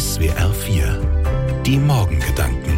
SWR 4. Die Morgengedanken.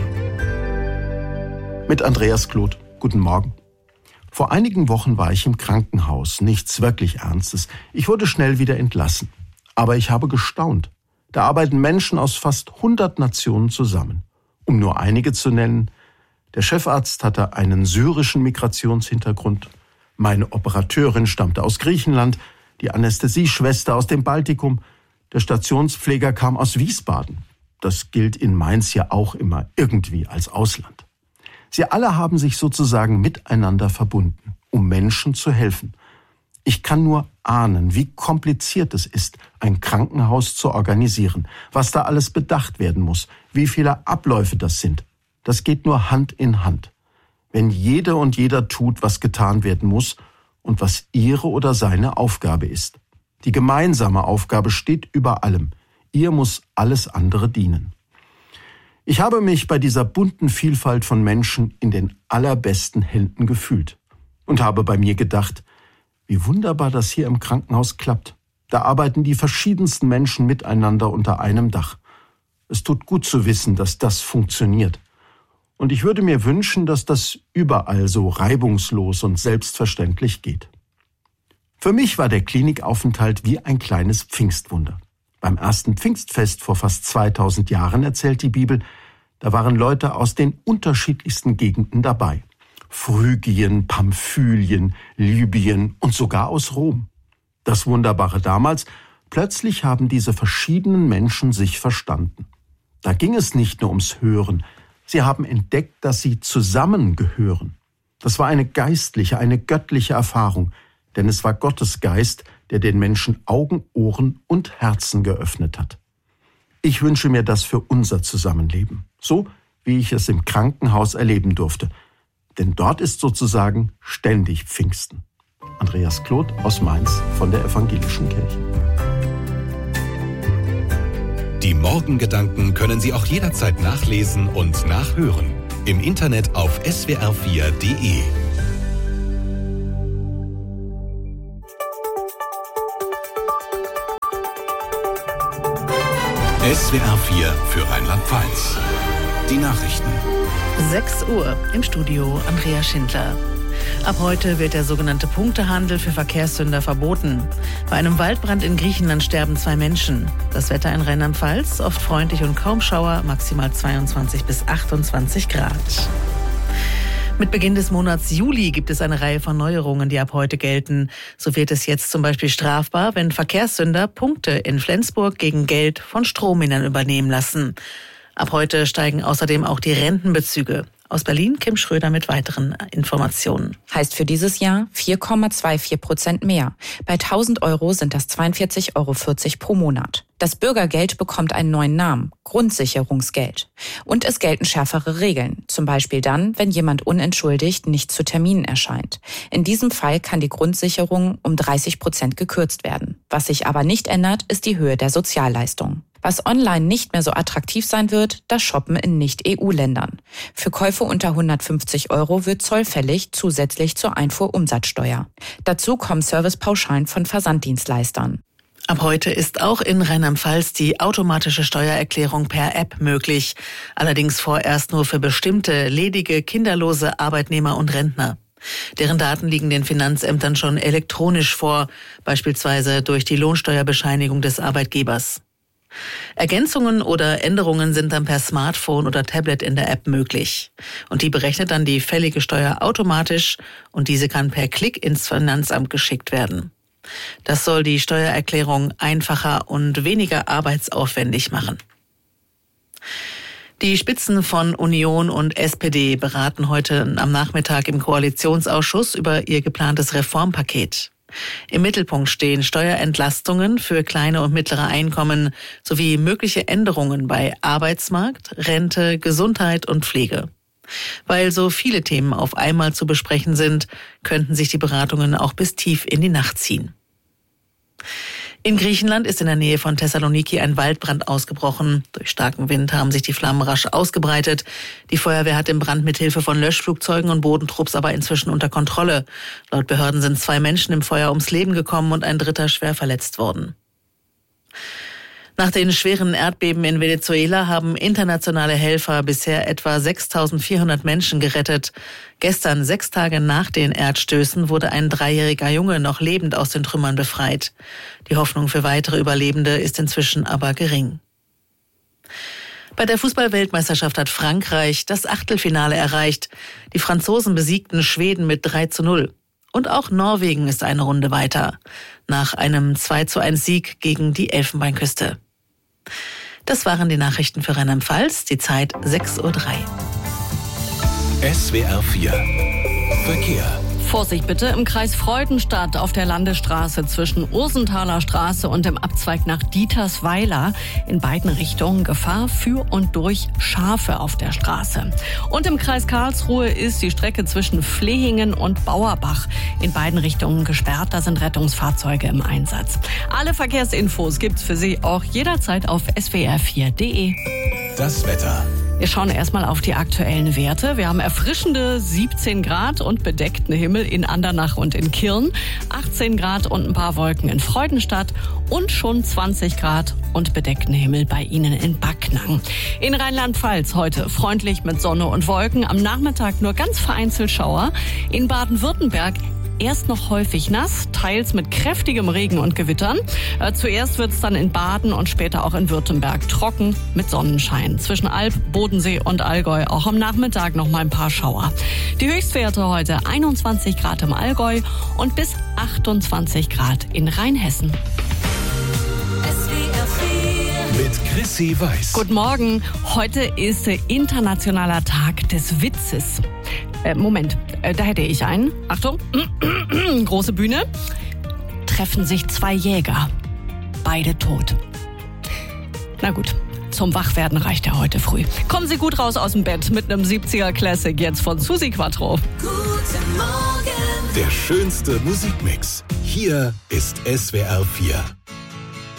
Mit Andreas Kloth. Guten Morgen. Vor einigen Wochen war ich im Krankenhaus. Nichts wirklich Ernstes. Ich wurde schnell wieder entlassen. Aber ich habe gestaunt. Da arbeiten Menschen aus fast 100 Nationen zusammen. Um nur einige zu nennen: der Chefarzt hatte einen syrischen Migrationshintergrund. Meine Operateurin stammte aus Griechenland. Die Anästhesieschwester aus dem Baltikum. Der Stationspfleger kam aus Wiesbaden. Das gilt in Mainz ja auch immer irgendwie als Ausland. Sie alle haben sich sozusagen miteinander verbunden, um Menschen zu helfen. Ich kann nur ahnen, wie kompliziert es ist, ein Krankenhaus zu organisieren, was da alles bedacht werden muss, wie viele Abläufe das sind. Das geht nur Hand in Hand. Wenn jede und jeder tut, was getan werden muss und was ihre oder seine Aufgabe ist. Die gemeinsame Aufgabe steht über allem. Ihr muss alles andere dienen. Ich habe mich bei dieser bunten Vielfalt von Menschen in den allerbesten Händen gefühlt und habe bei mir gedacht, wie wunderbar das hier im Krankenhaus klappt. Da arbeiten die verschiedensten Menschen miteinander unter einem Dach. Es tut gut zu wissen, dass das funktioniert. Und ich würde mir wünschen, dass das überall so reibungslos und selbstverständlich geht. Für mich war der Klinikaufenthalt wie ein kleines Pfingstwunder. Beim ersten Pfingstfest vor fast 2000 Jahren, erzählt die Bibel, da waren Leute aus den unterschiedlichsten Gegenden dabei. Phrygien, Pamphylien, Libyen und sogar aus Rom. Das Wunderbare damals: plötzlich haben diese verschiedenen Menschen sich verstanden. Da ging es nicht nur ums Hören. Sie haben entdeckt, dass sie zusammengehören. Das war eine geistliche, eine göttliche Erfahrung, denn es war Gottes Geist, der den Menschen Augen, Ohren und Herzen geöffnet hat. Ich wünsche mir das für unser Zusammenleben, so wie ich es im Krankenhaus erleben durfte. Denn dort ist sozusagen ständig Pfingsten. Andreas Kloth aus Mainz von der Evangelischen Kirche. Die Morgengedanken können Sie auch jederzeit nachlesen und nachhören. Im Internet auf swr4.de. SWR 4 für Rheinland-Pfalz. Die Nachrichten. 6 Uhr, im Studio Andrea Schindler. Ab heute wird der sogenannte Punktehandel für Verkehrssünder verboten. Bei einem Waldbrand in Griechenland sterben 2 Menschen. Das Wetter in Rheinland-Pfalz, oft freundlich und kaum Schauer, maximal 22 bis 28 Grad. Mit Beginn des Monats Juli gibt es eine Reihe von Neuerungen, die ab heute gelten. So wird es jetzt zum Beispiel strafbar, wenn Verkehrssünder Punkte in Flensburg gegen Geld von Stromminern übernehmen lassen. Ab heute steigen außerdem auch die Rentenbezüge. Aus Berlin Kim Schröder mit weiteren Informationen. Heißt für dieses Jahr 4,24% mehr. Bei 1.000 Euro sind das 42,40 Euro pro Monat. Das Bürgergeld bekommt einen neuen Namen, Grundsicherungsgeld. Und es gelten schärfere Regeln, zum Beispiel dann, wenn jemand unentschuldigt nicht zu Terminen erscheint. In diesem Fall kann die Grundsicherung um 30% gekürzt werden. Was sich aber nicht ändert, ist die Höhe der Sozialleistung. Was online nicht mehr so attraktiv sein wird, das Shoppen in Nicht-EU-Ländern. Für Käufe unter 150 Euro wird Zoll fällig, zusätzlich zur Einfuhrumsatzsteuer. Dazu kommen Servicepauschalen von Versanddienstleistern. Ab heute ist auch in Rheinland-Pfalz die automatische Steuererklärung per App möglich. Allerdings vorerst nur für bestimmte ledige, kinderlose Arbeitnehmer und Rentner. Deren Daten liegen den Finanzämtern schon elektronisch vor, beispielsweise durch die Lohnsteuerbescheinigung des Arbeitgebers. Ergänzungen oder Änderungen sind dann per Smartphone oder Tablet in der App möglich. Und die berechnet dann die fällige Steuer automatisch und diese kann per Klick ins Finanzamt geschickt werden. Das soll die Steuererklärung einfacher und weniger arbeitsaufwendig machen. Die Spitzen von Union und SPD beraten heute am Nachmittag im Koalitionsausschuss über ihr geplantes Reformpaket. Im Mittelpunkt stehen Steuerentlastungen für kleine und mittlere Einkommen sowie mögliche Änderungen bei Arbeitsmarkt, Rente, Gesundheit und Pflege. Weil so viele Themen auf einmal zu besprechen sind, könnten sich die Beratungen auch bis tief in die Nacht ziehen. In Griechenland ist in der Nähe von Thessaloniki ein Waldbrand ausgebrochen. Durch starken Wind haben sich die Flammen rasch ausgebreitet. Die Feuerwehr hat den Brand mit Hilfe von Löschflugzeugen und Bodentrupps aber inzwischen unter Kontrolle. Laut Behörden sind 2 Menschen im Feuer ums Leben gekommen und ein 3. schwer verletzt worden. Nach den schweren Erdbeben in Venezuela haben internationale Helfer bisher etwa 6.400 Menschen gerettet. Gestern, 6 Tage nach den Erdstößen, wurde ein 3-jähriger Junge noch lebend aus den Trümmern befreit. Die Hoffnung für weitere Überlebende ist inzwischen aber gering. Bei der Fußball-Weltmeisterschaft hat Frankreich das Achtelfinale erreicht. Die Franzosen besiegten Schweden mit 3:0. Und auch Norwegen ist eine Runde weiter. Nach einem 2:1 gegen die Elfenbeinküste. Das waren die Nachrichten für Rheinland-Pfalz, die Zeit 6:03 Uhr. SWR 4 Verkehr. Vorsicht bitte im Kreis Freudenstadt auf der Landesstraße zwischen Ursenthaler Straße und dem Abzweig nach Dietersweiler. In beiden Richtungen Gefahr für und durch Schafe auf der Straße. Und im Kreis Karlsruhe ist die Strecke zwischen Flehingen und Bauerbach in beiden Richtungen gesperrt. Da sind Rettungsfahrzeuge im Einsatz. Alle Verkehrsinfos gibt's für Sie auch jederzeit auf swr4.de. Das Wetter. Wir schauen erstmal auf die aktuellen Werte. Wir haben erfrischende 17 Grad und bedeckten Himmel in Andernach und in Kirn, 18 Grad und ein paar Wolken in Freudenstadt und schon 20 Grad und bedeckten Himmel bei Ihnen in Backnang. In Rheinland-Pfalz heute freundlich mit Sonne und Wolken, am Nachmittag nur ganz vereinzelt Schauer. In Baden-Württemberg erst noch häufig nass, teils mit kräftigem Regen und Gewittern. Zuerst wird es dann in Baden und später auch in Württemberg trocken mit Sonnenschein. Zwischen Alb, Bodensee und Allgäu auch am Nachmittag noch mal ein paar Schauer. Die Höchstwerte heute 21 Grad im Allgäu und bis 28 Grad in Rheinhessen. Mit Chrissy Weiß. Guten Morgen. Heute ist Internationaler Tag des Witzes. Moment, da hätte ich einen. Achtung, große Bühne. Treffen sich 2 Jäger. Beide tot. Na gut, zum Wachwerden reicht er heute früh. Kommen Sie gut raus aus dem Bett mit einem 70er Classic jetzt von Susi Quattro. Guten Morgen. Der schönste Musikmix. Hier ist SWR 4.